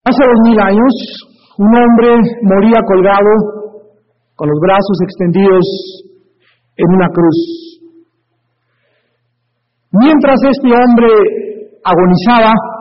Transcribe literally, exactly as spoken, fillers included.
Hace dos mil años, un hombre moría colgado con los brazos extendidos en una cruz. Mientras este hombre agonizaba,